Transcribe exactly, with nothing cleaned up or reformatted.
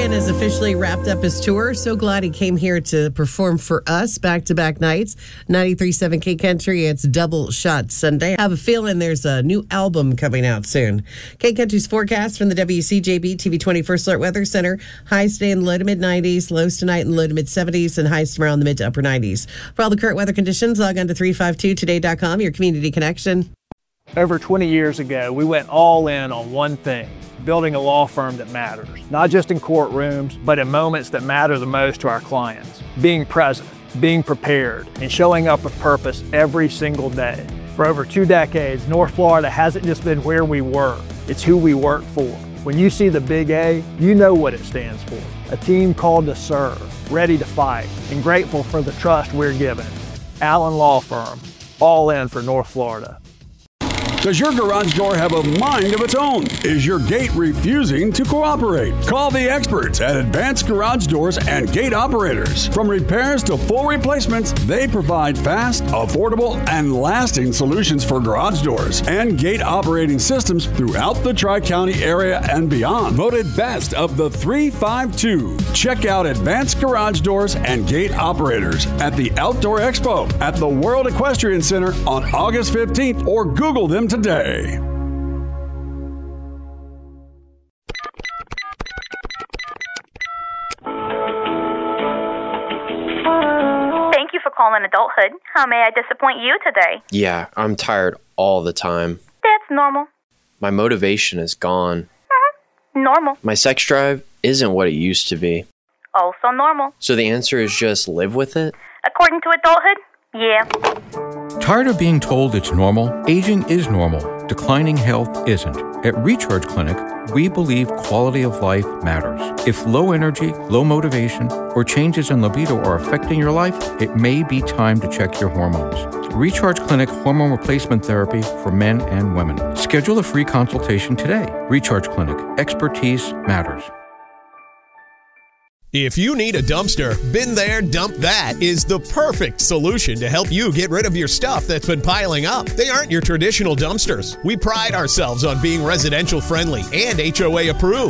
Morgan has officially wrapped up his tour. So glad he came here to perform for us back-to-back nights. ninety-three point seven K-Country, it's Double Shot Sunday. I have a feeling there's a new album coming out soon. K-Country's forecast from the W C J B T V twenty First Alert Weather Center. Highs today in the low to mid-nineties, lows tonight in the low to mid-seventies, and highs tomorrow in the mid to upper nineties. For all the current weather conditions, log on to three five two today dot com, your community connection. Over twenty years ago, we went all in on one thing: building a law firm that matters, not just in courtrooms, but in moments that matter the most to our clients. Being present, being prepared, and showing up with purpose every single day. For over two decades, North Florida hasn't just been where we work, it's who we work for. When you see the big A, you know what it stands for. A team called to serve, ready to fight, and grateful for the trust we're given. Allen Law Firm, all in for North Florida. Does your garage door have a mind of its own? Is your gate refusing to cooperate? Call the experts at Advanced Garage Doors and Gate Operators. From repairs to full replacements, they provide fast, affordable, and lasting solutions for garage doors and gate operating systems throughout the Tri-County area and beyond. Voted best of the three five two. Check out Advanced Garage Doors and Gate Operators at the Outdoor Expo at the World Equestrian Center on August fifteenth, or Google them today. Thank you for calling Adulthood. How may I disappoint you today? Yeah, I'm tired all the time. That's normal. My motivation is gone. Mm-hmm. Normal. My sex drive isn't what it used to be. Also normal. So the answer is just live with it? According to Adulthood, yeah. Tired of being told it's normal? Aging is normal. Declining health isn't. At Recharge Clinic, we believe quality of life matters. If low energy, low motivation, or changes in libido are affecting your life, it may be time to check your hormones. Recharge Clinic Hormone Replacement Therapy for men and women. Schedule a free consultation today. Recharge Clinic. Expertise matters. If you need a dumpster, Been There, Dump That is the perfect solution to help you get rid of your stuff that's been piling up. They aren't your traditional dumpsters. We pride ourselves on being residential friendly and H O A approved.